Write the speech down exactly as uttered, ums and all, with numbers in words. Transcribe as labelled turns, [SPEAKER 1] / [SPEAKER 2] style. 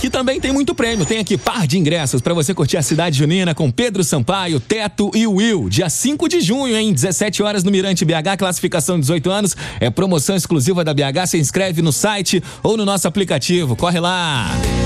[SPEAKER 1] que também tem muito prêmio. Tem aqui par de ingressos para você curtir a cidade junina com Pedro Sampaio, Teto e Will. Dia cinco de junho, em dezessete horas no Mirante B H, classificação dezoito anos. É promoção exclusiva da B H. Se inscreve no site ou no nosso aplicativo. Corre lá!